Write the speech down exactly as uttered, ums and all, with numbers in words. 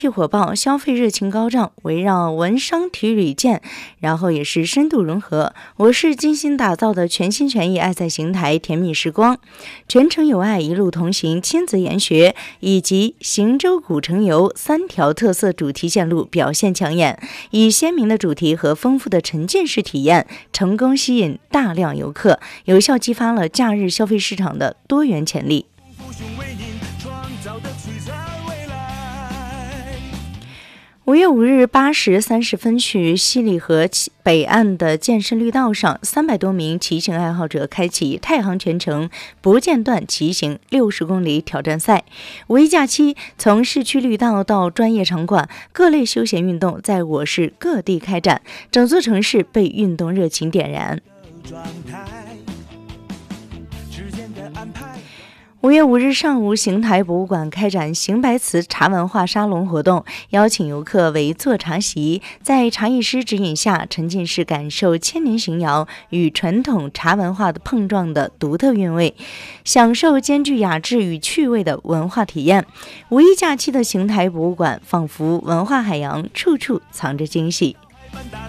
气火爆，消费热情高涨，围绕文商体旅建，然后也是深度融合。我市精心打造的全心全意爱在邢台甜蜜时光，全程有爱，一路同行，亲子研学以及行舟古城游三条特色主题线路表现抢眼，以鲜明的主题和丰富的沉浸式体验，成功吸引大量游客，有效激发了假日消费市场的多元潜力。五月五日八时三十分许，西里河北岸的健身绿道上，三百多名骑行爱好者开启太行全程不间断骑行六十公里挑战赛。五一假期，从市区绿道到专业场馆，各类休闲运动在我市各地开展，整座城市被运动热情点燃。五月五日上午，邢台博物馆开展邢白瓷茶文化沙龙活动，邀请游客围坐茶席，在茶艺师指引下，沉浸式感受千年邢窑与传统茶文化的碰撞的独特韵味，享受兼具雅致与趣味的文化体验。五一假期的邢台博物馆仿佛文化海洋，处处藏着惊喜。